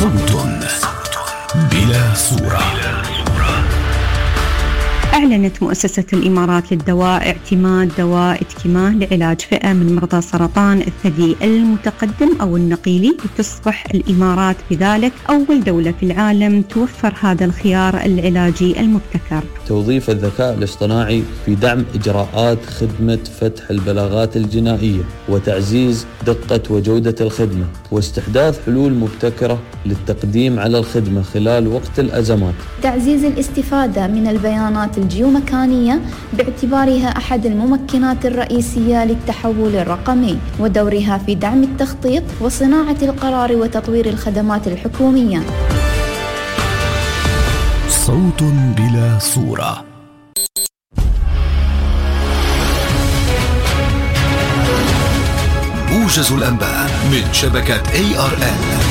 صوت بلا صورة. أعلنت مؤسسة الإمارات للدواء اعتماد دواء إتكيمان لعلاج فئة من مرضى سرطان الثدي المتقدم أو النقيلي، وتصبح الإمارات بذلك أول دولة في العالم توفر هذا الخيار العلاجي المبتكر. توظيف الذكاء الاصطناعي في دعم إجراءات خدمة فتح البلاغات الجنائية وتعزيز دقة وجودة الخدمة، واستحداث حلول مبتكرة للتقديم على الخدمة خلال وقت الأزمات. تعزيز الاستفادة من البيانات الجيومكانية باعتبارها أحد الممكنات الرئيسية للتحول الرقمي، ودورها في دعم التخطيط وصناعة القرار وتطوير الخدمات الحكومية. صوت بلا صورة. موجز الأنباء من شبكة ARN.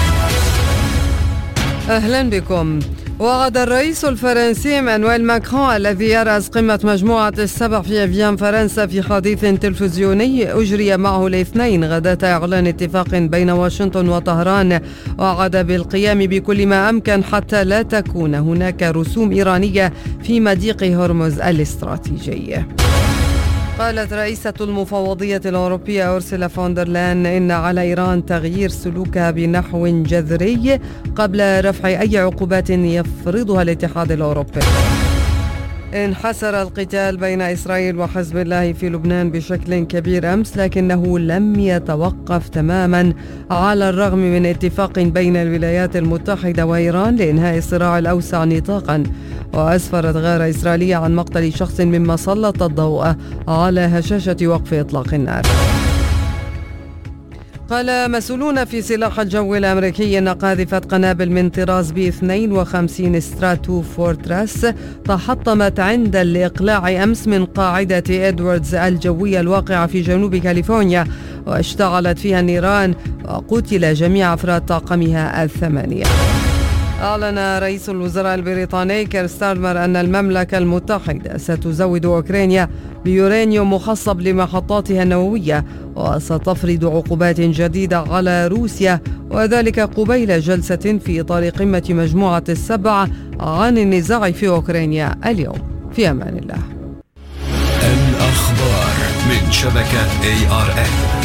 أهلا بكم. وعد الرئيس الفرنسي مانويل ماكرون الذي يرأس قمة مجموعة السبع في أفيان فرنسا في حديث تلفزيوني أجري معه الاثنين غداة إعلان اتفاق بين واشنطن وطهران، وعد بالقيام بكل ما أمكن حتى لا تكون هناك رسوم إيرانية في مضيق هرمز الاستراتيجي. قالت رئيسة المفوضية الأوروبية أورسولا فون دير لاين إن على إيران تغيير سلوكها بنحو جذري قبل رفع أي عقوبات يفرضها الاتحاد الأوروبي. انحسر القتال بين إسرائيل وحزب الله في لبنان بشكل كبير أمس، لكنه لم يتوقف تماما على الرغم من اتفاق بين الولايات المتحدة وإيران لإنهاء الصراع الأوسع نطاقا. وأسفرت غارة إسرائيلية عن مقتل شخص مما سلط الضوء على هشاشة وقف إطلاق النار. قال مسؤولون في سلاح الجو الأمريكي أن قاذفة قنابل من طراز B-52 ستراتو فورترس تحطمت عند الإقلاع أمس من قاعدة إدواردز الجوية الواقعة في جنوب كاليفورنيا، واشتعلت فيها النيران وقتل جميع أفراد طاقمها 8. أعلن رئيس الوزراء البريطاني كير ستارمر أن المملكة المتحدة ستزود أوكرانيا بيورانيوم مخصب لمحطاتها النووية، وستفرض عقوبات جديدة على روسيا، وذلك قبيل جلسة في إطار قمة مجموعة السبع عن النزاع في أوكرانيا اليوم. في أمان الله. الأخبار من شبكة ARN.